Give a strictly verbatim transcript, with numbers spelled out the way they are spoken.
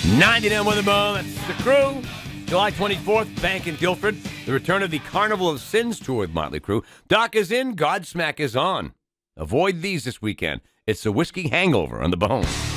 ninety-nine with the bone. That's the Crew. July twenty-fourth, Bank in Guilford. The return of the Carnival of Sins tour with Motley Crue. Doc is in, Godsmack is on. Avoid these this weekend. It's a whiskey hangover on the bone.